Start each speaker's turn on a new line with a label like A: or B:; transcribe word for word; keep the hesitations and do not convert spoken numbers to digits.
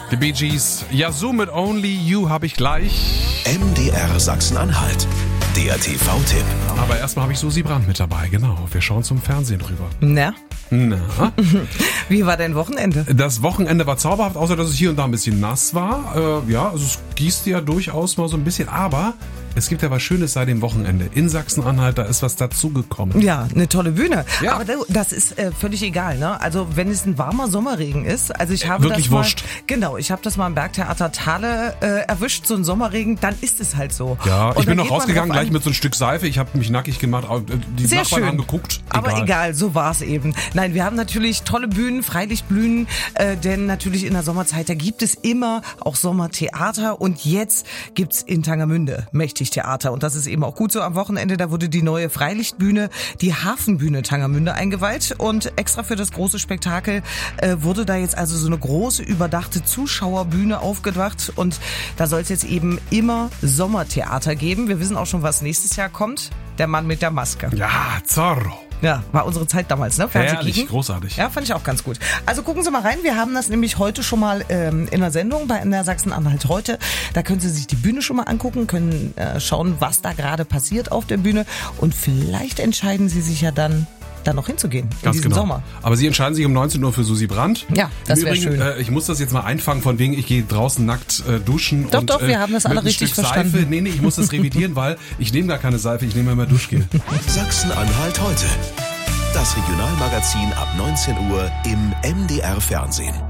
A: Die Bee Gees. Yazoo mit Only You habe ich gleich.
B: M D R Sachsen-Anhalt. Der T V-Tipp.
A: Aber erstmal habe ich Susi Brandt mit dabei, genau. Wir schauen zum Fernsehen rüber.
C: Na?
A: Na?
C: Wie war dein Wochenende?
A: Das Wochenende war zauberhaft, außer dass es hier und da ein bisschen nass war. Äh, ja, also es gießt ja durchaus mal so ein bisschen, aber es gibt ja was Schönes seit dem Wochenende. In Sachsen-Anhalt, da ist was dazugekommen.
C: Ja, eine tolle Bühne.
A: Ja.
C: Aber das ist äh, völlig egal, ne? Also wenn es ein warmer Sommerregen ist, also ich habe
A: Wirklich
C: das mal,
A: wurscht.
C: Genau, ich habe das mal im Bergtheater Thale äh, erwischt, so ein Sommerregen, dann ist es halt so.
A: Ja,
C: Und
A: ich bin
C: dann
A: noch
C: geht man
A: rausgegangen,
C: drauf
A: gleich
C: an.
A: mit so ein Stück Seife. Ich habe mich nackig gemacht, die
C: Sehr
A: Nachbarn
C: schön.
A: haben geguckt.
C: Aber egal, so war es eben. Nein, wir haben natürlich tolle Bühnen, Freilichtbühnen, äh, denn natürlich in der Sommerzeit, da gibt es immer auch Sommertheater und jetzt gibt's in Tangermünde mächtig Theater und das ist eben auch gut so. Am Wochenende, da wurde die neue Freilichtbühne, die Hafenbühne Tangermünde eingeweiht und extra für das große Spektakel äh, wurde da jetzt also so eine große überdachte Zuschauerbühne aufgedacht und da soll es jetzt eben immer Sommertheater geben. Wir wissen auch schon, was nächstes Jahr kommt. Der Mann mit der Maske.
A: Ja, Zorro.
C: Ja, war unsere Zeit damals, ne? Fernsehkicken.
A: Herrlich, großartig.
C: Ja, fand ich auch ganz gut. Also gucken Sie mal rein. Wir haben das nämlich heute schon mal ähm, in der Sendung bei M D R Sachsen-Anhalt heute. Da können Sie sich die Bühne schon mal angucken, können äh, schauen, was da gerade passiert auf der Bühne. Und vielleicht entscheiden Sie sich ja dann, da noch hinzugehen in
A: Ganz
C: diesem
A: genau.
C: Sommer.
A: Aber Sie entscheiden sich um neunzehn Uhr für Susi Brandt.
C: Ja, das
A: Im
C: wäre
A: Übrigen,
C: schön.
A: Äh, ich muss das jetzt mal einfangen, von wegen, ich gehe draußen nackt äh, duschen.
C: Doch,
A: und,
C: doch, wir
A: äh,
C: haben das alle
A: mit einem
C: richtig
A: Stück
C: verstanden.
A: Seife. Nee, nee, ich muss das revidieren, weil ich nehme gar keine Seife, ich nehme immer Duschgel.
B: Sachsen-Anhalt heute. Das Regionalmagazin ab neunzehn Uhr im M D R Fernsehen.